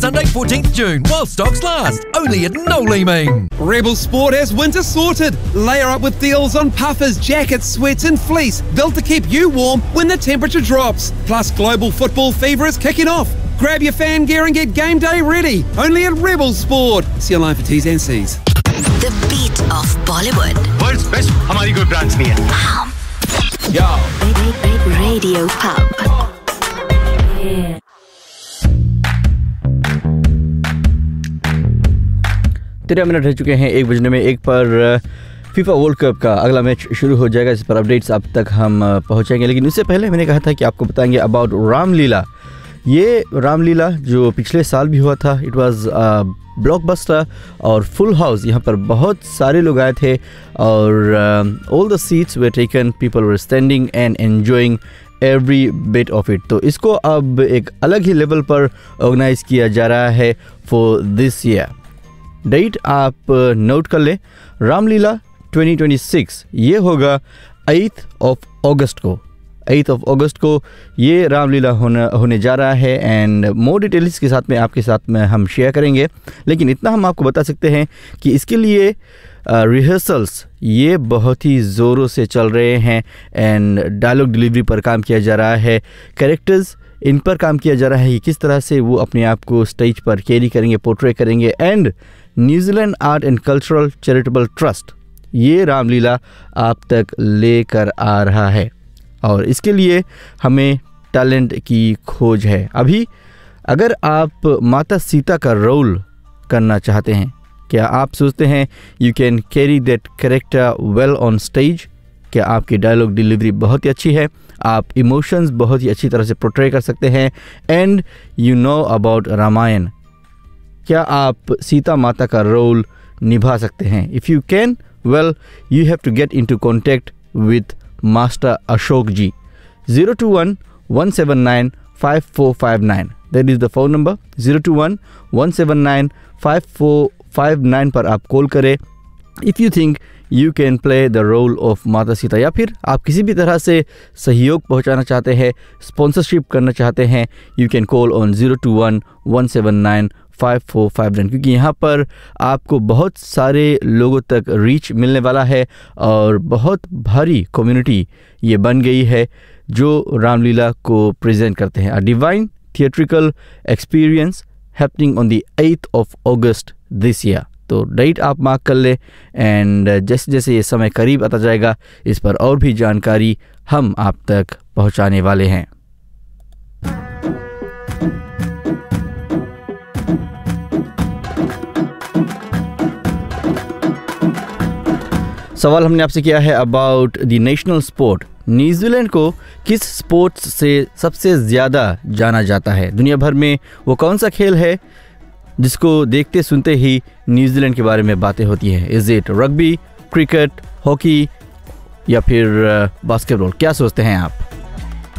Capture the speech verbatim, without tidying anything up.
Sunday fourteenth June while stocks last. Only at Noel Leeming. Rebel Sport has winter sorted. Layer up with deals on puffers, jackets, sweats and fleece, built to keep you warm when the temperature drops. Plus, global football fever is kicking off. Grab your fan gear and get game day ready. Only at Rebel Sport. See you online for T's and C's. The beat of Bollywood. World's best हमारी कोई branch नहीं है. Yo. Radio Pub. तेरह minute रह चुके हैं एक बजने में. एक पर फीफा वर्ल्ड कप का अगला मैच शुरू हो जाएगा. इस पर अपडेट्स अब तक हम पहुंचेंगे, लेकिन उससे पहले मैंने कहा था कि आपको बताएंगे अबाउट रामलीला. ये रामलीला जो पिछले साल भी हुआ था, इट वाज ब्लॉकबस्टर और फुल हाउस. यहाँ पर बहुत सारे लोग आए थे और all the seats were taken, people were standing and enjoying every bit of it. तो इसको अब एक अलग ही लेवल पर ऑर्गेनाइज किया जा रहा है फॉर दिस ईयर. डेट आप नोट कर लें, रामलीला ट्वेंटी ट्वेंटी सिक्स ये होगा एथ ऑफ अगस्त को. एथ ऑफ अगस्त को ये रामलीला होने होने जा रहा है एंड मोर डिटेल्स के साथ में आपके साथ में हम शेयर करेंगे. लेकिन इतना हम आपको बता सकते हैं कि इसके लिए रिहर्सल्स ये बहुत ही ज़ोरों से चल रहे हैं एंड डायलॉग डिलीवरी पर काम किया जा रहा है. कैरेक्टर्स इन पर काम किया जा रहा है कि किस तरह से वो अपने आप को स्टेज पर कैरी करेंगे, पोर्ट्रे करेंगे. And New Zealand art and cultural charitable trust ये रामलीला आप तक लेकर आ रहा है और इसके लिए हमें टैलेंट की खोज है. अभी अगर आप माता सीता का रोल करना चाहते हैं, क्या आप सोचते हैं you can carry that character well on stage? क्या आपकी डायलॉग डिलीवरी बहुत ही अच्छी है, आप इमोशंस बहुत ही अच्छी तरह से पोर्ट्रे कर सकते हैं and you know about Ramayan? क्या आप सीता माता का रोल निभा सकते हैं? If you can, well you have to get into contact with master Ashok ji. Zero two one one seven nine five four five nine, that is the phone number. Zero two one one seven nine five four five nine पर आप call करें if you think you can play the role of माता सीता. या फिर आप किसी भी तरह से सहयोग पहुंचाना चाहते हैं, स्पॉन्सरशिप करना चाहते हैं, you can call on zero two one one seven nine five four five nine. क्योंकि यहाँ पर आपको बहुत सारे लोगों तक रीच मिलने वाला है और बहुत भारी कम्युनिटी ये बन गई है जो रामलीला को प्रेजेंट करते हैं. A divine theatrical experience happening on the eighth of August this year. तो डेट आप मार्क कर ले एंड जैसे जैसे ये समय करीब आता जाएगा इस पर और भी जानकारी हम आप तक पहुंचाने वाले हैं. सवाल हमने आपसे किया है about the national sport. New Zealand को किस स्पोर्ट्स से सबसे ज़्यादा जाना जाता है दुनिया भर में? वो कौन सा खेल है जिसको देखते सुनते ही न्यूजीलैंड के बारे में बातें होती हैं? Is it rugby, cricket, hockey या फिर बास्केटबॉल? क्या सोचते हैं आप?